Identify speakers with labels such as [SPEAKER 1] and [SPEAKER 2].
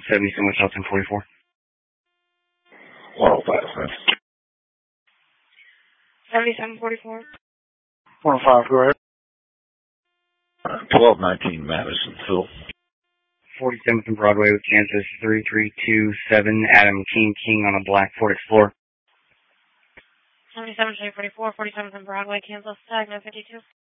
[SPEAKER 1] 77 West South 1044.
[SPEAKER 2] 105,
[SPEAKER 3] 7744.
[SPEAKER 4] 105, go ahead.
[SPEAKER 2] 1219 Madison, Phil.
[SPEAKER 1] 47th and Broadway with Kansas 3327. Adam King on a black Ford Explorer.
[SPEAKER 3] 77 J44, 47th and Broadway, Kansas, tag 952.